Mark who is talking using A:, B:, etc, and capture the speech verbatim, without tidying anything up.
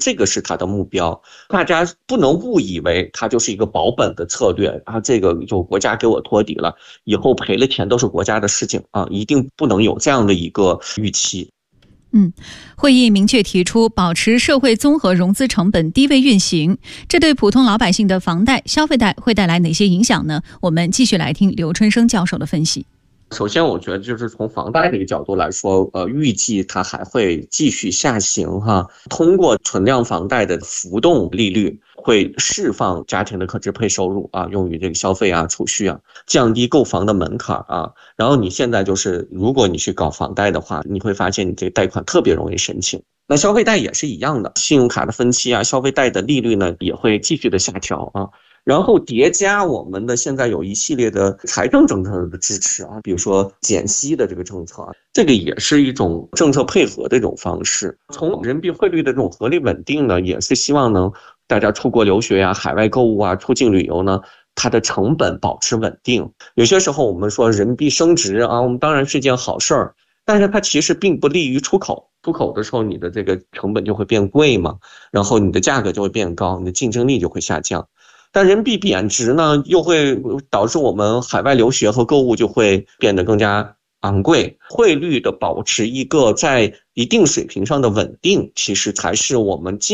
A: 这个是它的目标。大家不能误以为它就是一个保本的策略啊，这个就国家给我托底了，以后赔了钱都是国家的事情啊，一定不能有这样的一个预期。
B: 嗯，会议明确提出保持社会综合融资成本低位运行，这对普通老百姓的房贷、消费贷会带来哪些影响呢？我们继续来听刘春生教授的分析。
A: 首先我觉得就是从房贷这个角度来说，呃，预计它还会继续下行哈。通过存量房贷的浮动利率，会释放家庭的可支配收入啊，用于这个消费啊、储蓄啊，降低购房的门槛啊。然后你现在就是，如果你去搞房贷的话，你会发现你这个贷款特别容易申请。那消费贷也是一样的，信用卡的分期啊，消费贷的利率呢也会继续的下调啊。然后叠加我们的现在有一系列的财政政策的支持啊，比如说减息的这个政策啊，这个也是一种政策配合的一种方式。从人民币汇率的这种合理稳定呢，也是希望能大家出国留学呀、海外购物啊、出境旅游呢，它的成本保持稳定。有些时候我们说人民币升值啊，我们当然是件好事儿，但是它其实并不利于出口。出口的时候，你的这个成本就会变贵嘛，然后你的价格就会变高，你的竞争力就会下降。但人民币贬值呢，又会导致我们海外留学和购物就会变得更加昂贵。汇率的保持一个在一定水平上的稳定，其实才是我们